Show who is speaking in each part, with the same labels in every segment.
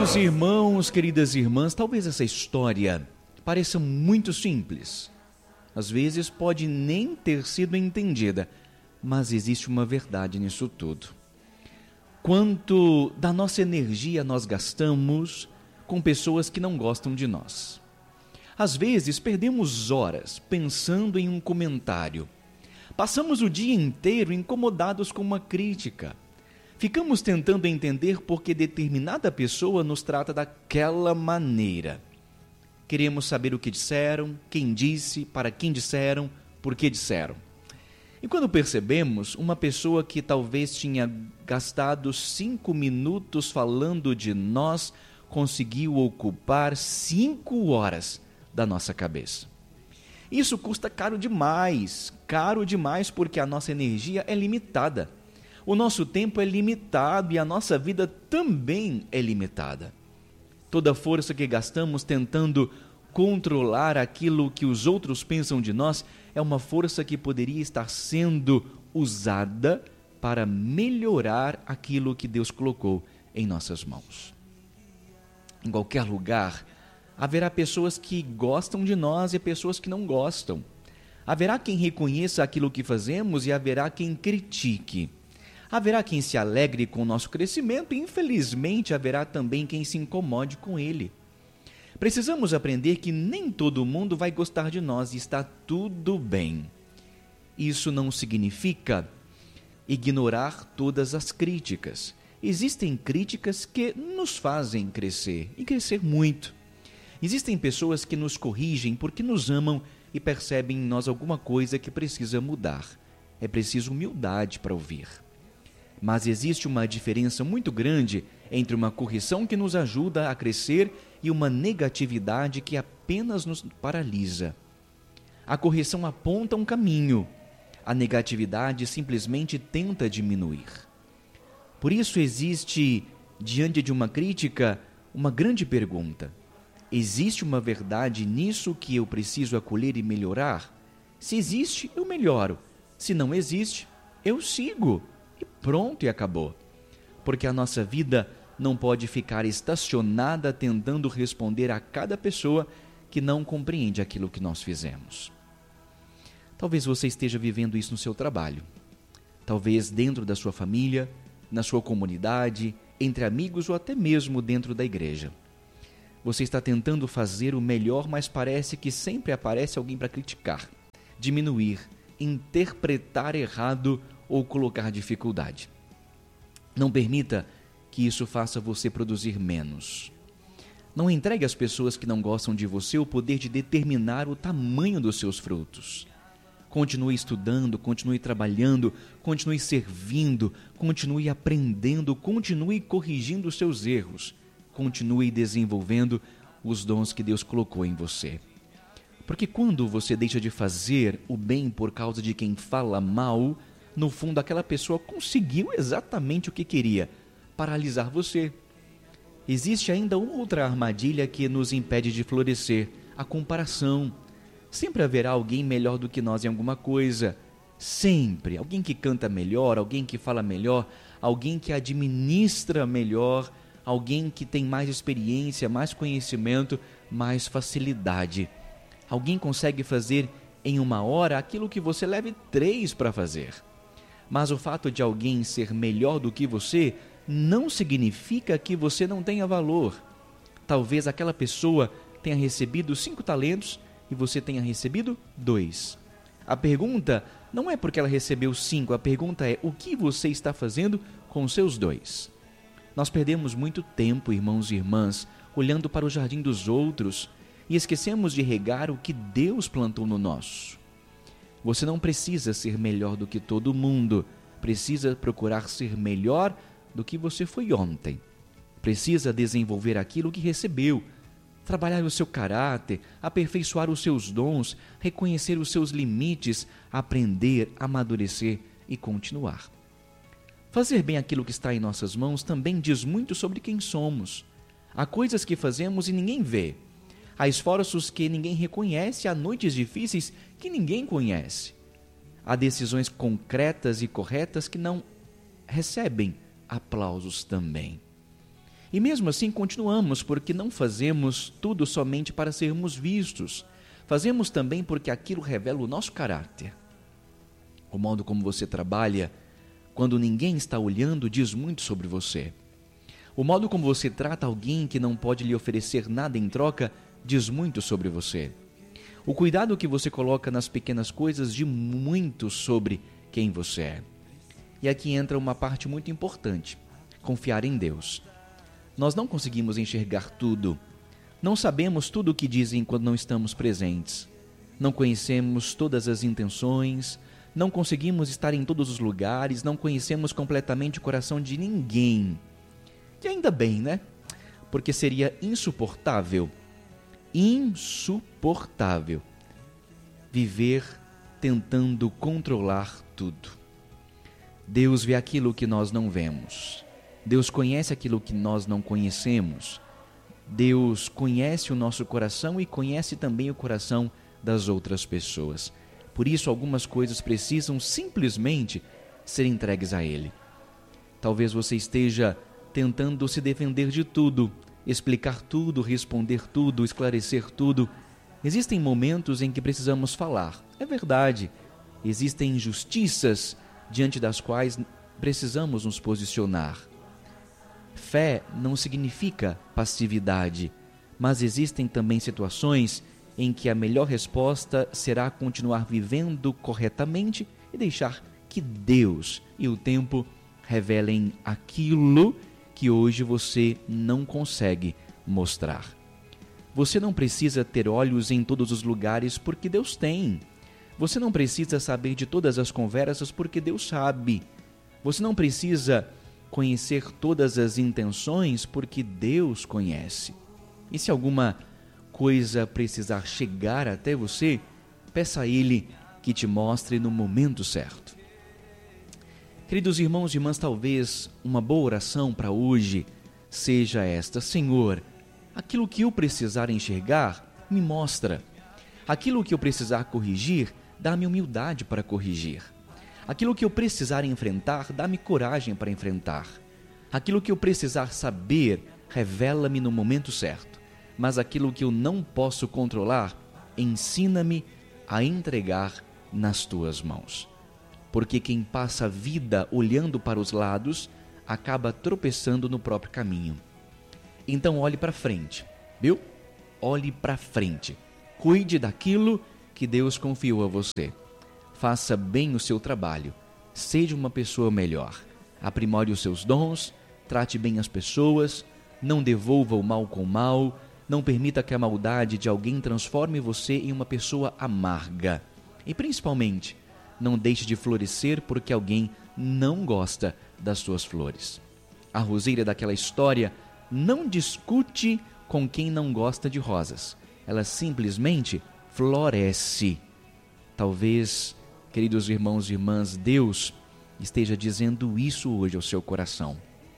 Speaker 1: Queridos irmãos, queridas irmãs, talvez essa história pareça muito simples. Às vezes pode nem ter sido entendida, mas existe uma verdade nisso tudo. Quanto da nossa energia nós gastamos com pessoas que não gostam de nós. Às vezes perdemos horas pensando em um comentário. Passamos o dia inteiro incomodados com uma crítica. Ficamos tentando entender por que determinada pessoa nos trata daquela maneira. Queremos saber o que disseram, quem disse, para quem disseram, por que disseram. E quando percebemos, uma pessoa que talvez tinha gastado 5 minutos falando de nós, conseguiu ocupar 5 horas da nossa cabeça. Isso custa caro demais porque a nossa energia é limitada. O nosso tempo é limitado e a nossa vida também é limitada. Toda força que gastamos tentando controlar aquilo que os outros pensam de nós é uma força que poderia estar sendo usada para melhorar aquilo que Deus colocou em nossas mãos. Em qualquer lugar, haverá pessoas que gostam de nós e pessoas que não gostam. Haverá quem reconheça aquilo que fazemos e haverá quem critique. Haverá quem se alegre com o nosso crescimento e, infelizmente, haverá também quem se incomode com ele. Precisamos aprender que nem todo mundo vai gostar de nós e está tudo bem. Isso não significa ignorar todas as críticas. Existem críticas que nos fazem crescer e crescer muito. Existem pessoas que nos corrigem porque nos amam e percebem em nós alguma coisa que precisa mudar. É preciso humildade para ouvir. Mas existe uma diferença muito grande entre uma correção que nos ajuda a crescer e uma negatividade que apenas nos paralisa. A correção aponta um caminho, a negatividade simplesmente tenta diminuir. Por isso existe, diante de uma crítica, uma grande pergunta. Existe uma verdade nisso que eu preciso acolher e melhorar? Se existe, eu melhoro. Se não existe, eu sigo. E pronto, e acabou. Porque a nossa vida não pode ficar estacionada tentando responder a cada pessoa que não compreende aquilo que nós fizemos. Talvez você esteja vivendo isso no seu trabalho. Talvez dentro da sua família, na sua comunidade, entre amigos ou até mesmo dentro da igreja. Você está tentando fazer o melhor, mas parece que sempre aparece alguém para criticar, diminuir, interpretar errado ou colocar dificuldade. Não permita que isso faça você produzir menos. Não entregue às pessoas que não gostam de você o poder de determinar o tamanho dos seus frutos. Continue estudando, continue trabalhando, continue servindo, continue aprendendo, continue corrigindo os seus erros, continue desenvolvendo os dons que Deus colocou em você. Porque quando você deixa de fazer o bem por causa de quem fala mal, no fundo aquela pessoa conseguiu exatamente o que queria, paralisar você. Existe ainda outra armadilha que nos impede de florescer, a comparação. Sempre haverá alguém melhor do que nós em alguma coisa. Sempre. Alguém que canta melhor, alguém que fala melhor, alguém que administra melhor, alguém que tem mais experiência, mais conhecimento, mais facilidade. Alguém consegue fazer em 1 hora aquilo que você leve 3 para fazer. Mas o fato de alguém ser melhor do que você não significa que você não tenha valor. Talvez aquela pessoa tenha recebido 5 talentos e você tenha recebido 2. A pergunta não é porque ela recebeu 5, a pergunta é o que você está fazendo com os seus 2. Nós perdemos muito tempo, irmãos e irmãs, olhando para o jardim dos outros e esquecemos de regar o que Deus plantou no nosso. Você não precisa ser melhor do que todo mundo, precisa procurar ser melhor do que você foi ontem. Precisa desenvolver aquilo que recebeu, trabalhar o seu caráter, aperfeiçoar os seus dons, reconhecer os seus limites, aprender, amadurecer e continuar. Fazer bem aquilo que está em nossas mãos também diz muito sobre quem somos. Há coisas que fazemos e ninguém vê. Há esforços que ninguém reconhece, há noites difíceis que ninguém conhece. Há decisões concretas e corretas que não recebem aplausos também. E mesmo assim continuamos, porque não fazemos tudo somente para sermos vistos. Fazemos também porque aquilo revela o nosso caráter. O modo como você trabalha, quando ninguém está olhando, diz muito sobre você. O modo como você trata alguém que não pode lhe oferecer nada em troca, diz muito sobre você. O cuidado que você coloca nas pequenas coisas diz muito sobre quem você é. E aqui entra uma parte muito importante: confiar em Deus. Nós não conseguimos enxergar tudo. Não sabemos tudo o que dizem quando não estamos presentes. Não conhecemos todas as intenções. Não conseguimos estar em todos os lugares. Não conhecemos completamente o coração de ninguém. E ainda bem, né? Porque seria insuportável viver tentando controlar tudo. Deus vê aquilo que nós não vemos. Deus conhece aquilo que nós não conhecemos. Deus conhece o nosso coração e conhece também o coração das outras pessoas. Por isso, algumas coisas precisam simplesmente ser entregues a Ele. Talvez você esteja tentando se defender de tudo, explicar tudo, responder tudo, esclarecer tudo. Existem momentos em que precisamos falar. É verdade, existem injustiças diante das quais precisamos nos posicionar. Fé não significa passividade, mas existem também situações em que a melhor resposta será continuar vivendo corretamente e deixar que Deus e o tempo revelem aquilo que hoje você não consegue mostrar. Você não precisa ter olhos em todos os lugares porque Deus tem. Você não precisa saber de todas as conversas porque Deus sabe. Você não precisa conhecer todas as intenções porque Deus conhece. E se alguma coisa precisar chegar até você, peça a Ele que te mostre no momento certo. Queridos irmãos e irmãs, talvez uma boa oração para hoje seja esta: Senhor, aquilo que eu precisar enxergar, me mostra. Aquilo que eu precisar corrigir, dá-me humildade para corrigir. Aquilo que eu precisar enfrentar, dá-me coragem para enfrentar. Aquilo que eu precisar saber, revela-me no momento certo. Mas aquilo que eu não posso controlar, ensina-me a entregar nas tuas mãos. Porque quem passa a vida olhando para os lados, acaba tropeçando no próprio caminho. Então olhe para frente, viu? Olhe para frente. Cuide daquilo que Deus confiou a você. Faça bem o seu trabalho. Seja uma pessoa melhor. Aprimore os seus dons, trate bem as pessoas, não devolva o mal com o mal, não permita que a maldade de alguém transforme você em uma pessoa amarga. E principalmente, não deixe de florescer porque alguém não gosta das suas flores. A roseira daquela história não discute com quem não gosta de rosas. Ela simplesmente floresce. Talvez, queridos irmãos e irmãs, Deus esteja dizendo isso hoje ao seu coração.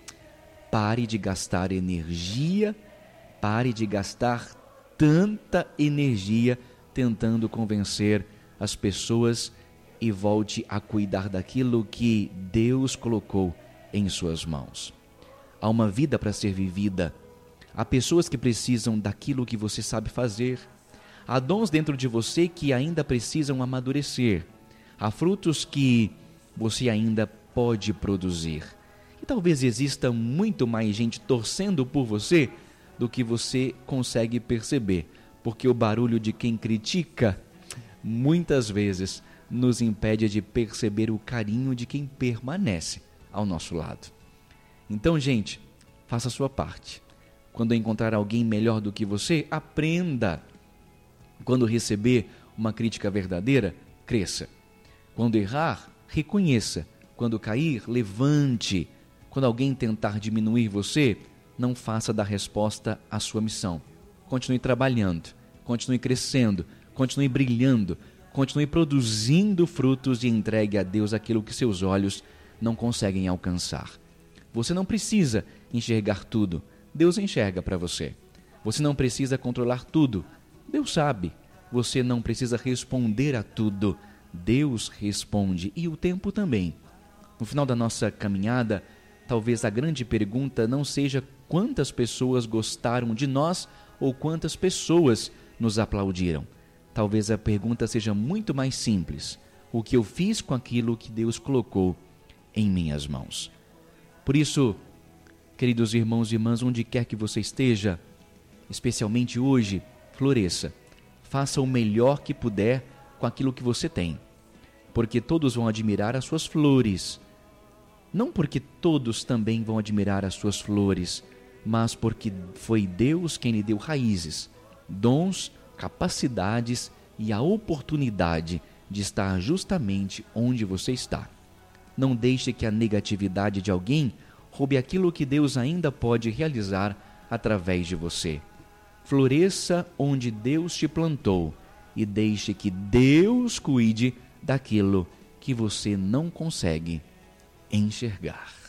Speaker 1: Pare de gastar energia, pare de gastar tanta energia tentando convencer as pessoas e volte a cuidar daquilo que Deus colocou em suas mãos. Há uma vida para ser vivida. Há pessoas que precisam daquilo que você sabe fazer. Há dons dentro de você que ainda precisam amadurecer. Há frutos que você ainda pode produzir. E talvez exista muito mais gente torcendo por você do que você consegue perceber, porque o barulho de quem critica muitas vezes nos impede de perceber o carinho de quem permanece ao nosso lado. Então, gente, faça a sua parte. Quando encontrar alguém melhor do que você, aprenda. Quando receber uma crítica verdadeira, cresça. Quando errar, reconheça. Quando cair, levante. Quando alguém tentar diminuir você, não faça da resposta a sua missão. Continue trabalhando, continue crescendo, continue brilhando, continue produzindo frutos e entregue a Deus aquilo que seus olhos não conseguem alcançar. Você não precisa enxergar tudo, Deus enxerga para você. Você não precisa controlar tudo, Deus sabe. Você não precisa responder a tudo, Deus responde, e o tempo também. No final da nossa caminhada, talvez a grande pergunta não seja quantas pessoas gostaram de nós ou quantas pessoas nos aplaudiram. Talvez a pergunta seja muito mais simples: o que eu fiz com aquilo que Deus colocou em minhas mãos? Por isso, queridos irmãos e irmãs, onde quer que você esteja, especialmente hoje, floresça. Faça o melhor que puder com aquilo que você tem, porque todos vão admirar as suas flores. Não porque todos também vão admirar as suas flores, mas porque foi Deus quem lhe deu raízes, dons, capacidades e a oportunidade de estar justamente onde você está. Não deixe que a negatividade de alguém roube aquilo que Deus ainda pode realizar através de você. Floresça onde Deus te plantou e deixe que Deus cuide daquilo que você não consegue enxergar.